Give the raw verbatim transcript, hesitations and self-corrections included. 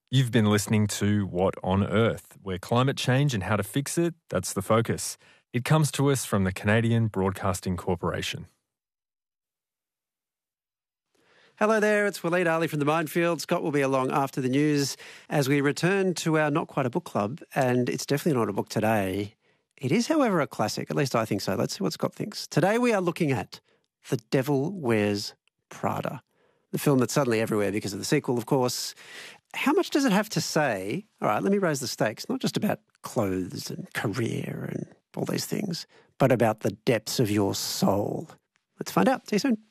You've been listening to What on Earth, where climate change and how to fix it, that's the focus. It comes to us from the Canadian Broadcasting Corporation. Hello there, it's Waleed Ali from The Minefield. Scott will be along after the news as we return to our Not Quite a Book Club, and it's definitely not a book today. It is, however, a classic, at least I think so. Let's see what Scott thinks. Today we are looking at The Devil Wears Prada, the film that's suddenly everywhere because of the sequel, of course. How much does it have to say? All right, let me raise the stakes, not just about clothes and career and all these things, but about the depths of your soul. Let's find out. See you soon.